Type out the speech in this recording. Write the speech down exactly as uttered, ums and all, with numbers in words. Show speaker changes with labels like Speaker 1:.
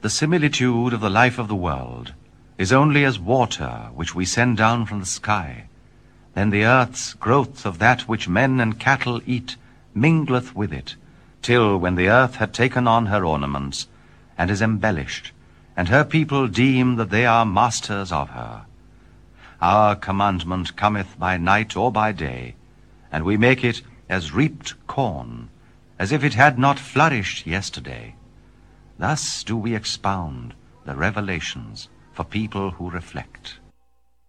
Speaker 1: The similitude of the life of the world is only as water which we send down from the sky. Then the earth's growth of that which men and cattle eat mingleth with it, till when the earth had taken on her ornaments, and is embellished, and her people deem that they are masters of her. Our commandment cometh by night or by day, and we make it as reaped corn, as if it had not flourished yesterday. Thus do we expound the revelations for people who reflect.